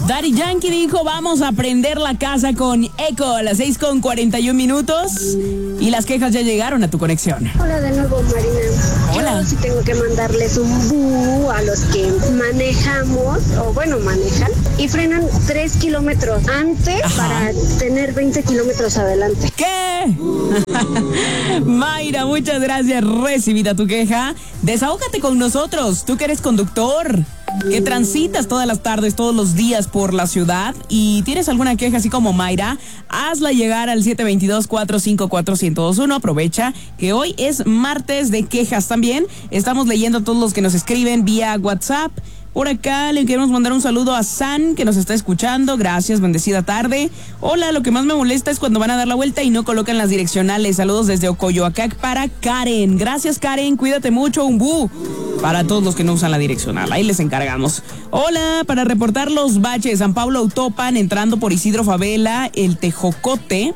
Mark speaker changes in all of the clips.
Speaker 1: Daddy Yankee dijo, vamos a prender la casa con Eco a las 6:41. Y las quejas ya llegaron a tu conexión.
Speaker 2: Hola de nuevo, Marina.
Speaker 1: Hola.
Speaker 2: Yo sí tengo que mandarles un bú a los que manejamos, manejan, y frenan 3 kilómetros antes. Ajá. Para tener 20 kilómetros adelante.
Speaker 1: ¿Qué? Mayra, muchas gracias. Recibida tu queja. Desahógate con nosotros. Tú que eres conductor, que transitas todas las tardes, todos los días por la ciudad y tienes alguna queja así como Mayra, hazla llegar al 722-454-1021. Aprovecha que hoy es martes de quejas también. Estamos leyendo a todos los que nos escriben vía WhatsApp. Por acá le queremos mandar un saludo a San, que nos está escuchando. Gracias, bendecida tarde. Hola, lo que más me molesta es cuando van a dar la vuelta y no colocan las direccionales. Saludos desde Ocoyoacac para Karen. Gracias, Karen, cuídate mucho. Un bu para todos los que no usan la direccional. Ahí les encargamos. Hola, para reportar los baches. San Pablo Autopan, entrando por Isidro Favela, el Tejocote.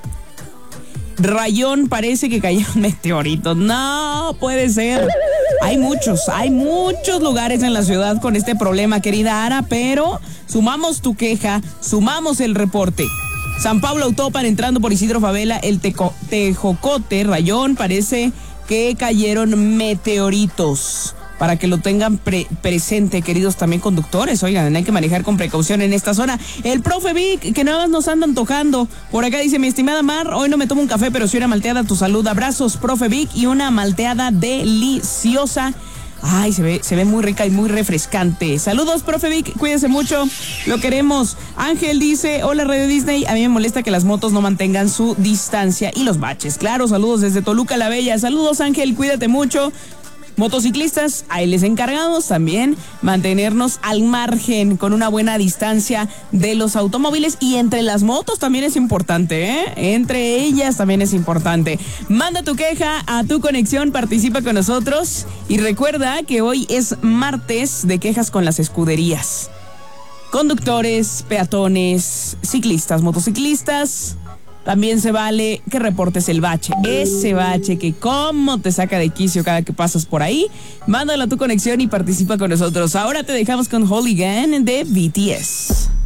Speaker 1: Rayón, parece que cayeron meteoritos. No puede ser. Hay muchos lugares en la ciudad con este problema, querida Ara, pero sumamos tu queja, sumamos el reporte. San Pablo Autopan, entrando por Isidro Favela, el Tejocote, Rayón, parece que cayeron meteoritos. Para que lo tengan presente, queridos también conductores. Oigan, hay que manejar con precaución en esta zona. El profe Vic, que nada más nos andan antojando. Por acá dice, mi estimada Mar, hoy no me tomo un café, pero sí una malteada a tu salud. Abrazos, profe Vic, y una malteada deliciosa. Ay, se ve muy rica y muy refrescante. Saludos, profe Vic, cuídense mucho, lo queremos. Ángel dice, hola Radio Disney, a mí me molesta que las motos no mantengan su distancia y los baches. Claro, saludos desde Toluca la Bella. Saludos, Ángel, cuídate mucho. Motociclistas, ahí les encargamos también mantenernos al margen con una buena distancia de los automóviles, y entre las motos también es importante, entre ellas también es importante. Manda tu queja a tu conexión, participa con nosotros y recuerda que hoy es martes de quejas con las escuderías. Conductores, peatones, ciclistas, motociclistas. También se vale que reportes el bache. Ese bache que cómo te saca de quicio cada que pasas por ahí. Mándalo a tu conexión y participa con nosotros. Ahora te dejamos con Hooligan de BTS.